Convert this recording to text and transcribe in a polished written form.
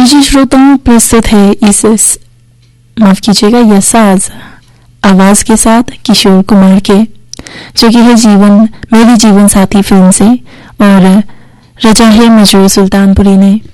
जी श्रोताओं, प्रस्तुत है माफ कीजिएगा यह साज आवाज के साथ किशोर कुमार के, जो कि है मेरी जीवन साथी फिल्म से, और रचा है मजरूर सुल्तानपुरी ने।